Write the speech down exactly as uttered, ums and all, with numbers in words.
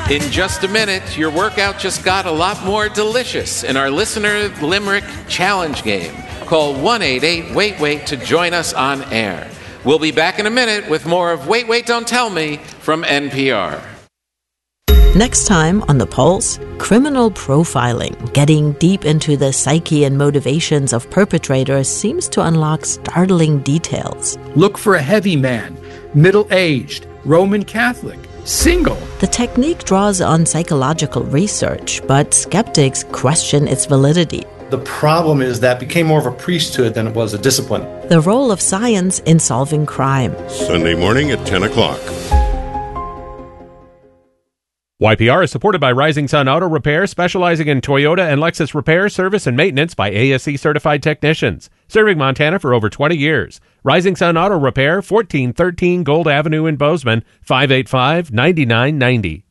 In just a minute, your workout just got a lot more delicious in our Listener Limerick Challenge game. Call one eight eight wait wait to join us on air. We'll be back in a minute with more of Wait, Wait, Don't Tell Me from N P R. Next time on The Pulse, criminal profiling. Getting deep into the psyche and motivations of perpetrators seems to unlock startling details. Look for a heavy man, middle-aged, Roman Catholic, single. The technique draws on psychological research, but skeptics question its validity. The problem is that it became more of a priesthood than it was a discipline. The role of science in solving crime. Sunday morning at ten o'clock. Y P R is supported by Rising Sun Auto Repair, specializing in Toyota and Lexus repair, service, and maintenance by A S C certified technicians, serving Montana for over twenty years. Rising Sun Auto Repair, fourteen thirteen Gold Avenue in Bozeman, five eight five, nine nine nine zero.